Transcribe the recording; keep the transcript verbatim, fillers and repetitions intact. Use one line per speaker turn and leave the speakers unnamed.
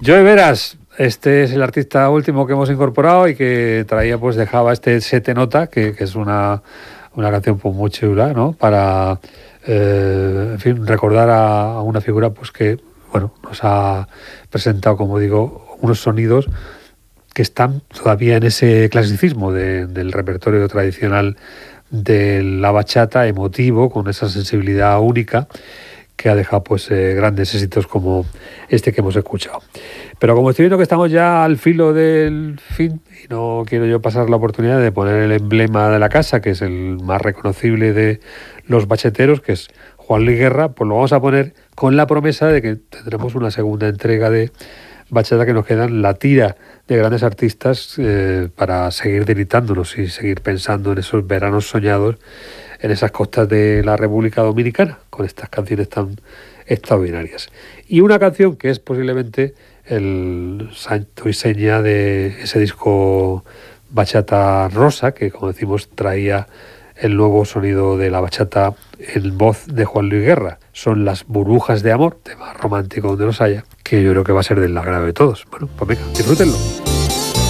Joe Veras, este es el artista último que hemos incorporado y que traía, pues dejaba este Se te nota, que, que es una, una canción pues muy chula, ¿no? Para, eh, en fin, recordar a, a una figura pues que, bueno, nos ha presentado, como digo, unos sonidos que están todavía en ese clasicismo de, del repertorio tradicional de la bachata, emotivo, con esa sensibilidad única, que ha dejado pues eh, grandes éxitos como este que hemos escuchado. Pero como estoy viendo que estamos ya al filo del fin y no quiero yo pasar la oportunidad de poner el emblema de la casa, que es el más reconocible de los bacheteros, que es Juan Luis Guerra, pues lo vamos a poner con la promesa de que tendremos una segunda entrega de bachata, que nos quedan la tira de grandes artistas eh, para seguir deleitándonos y seguir pensando en esos veranos soñados en esas costas de la República Dominicana, con estas canciones tan extraordinarias. Y una canción que es posiblemente el santo y seña de ese disco Bachata Rosa, que como decimos traía el nuevo sonido de la bachata en voz de Juan Luis Guerra. Son Las burbujas de amor, tema romántico donde los haya, que yo creo que va a ser del agrado de todos. Bueno, pues venga, disfrútenlo.